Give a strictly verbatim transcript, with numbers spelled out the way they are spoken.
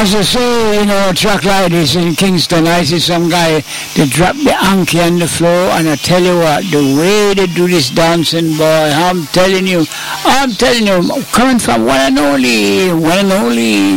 As I say, you know, a track like this in Kingston, I see some guy, they drop the hanky on the floor, and I tell you what, the way they do this dancing, boy, I'm telling you, I'm telling you, coming from one and only, one and only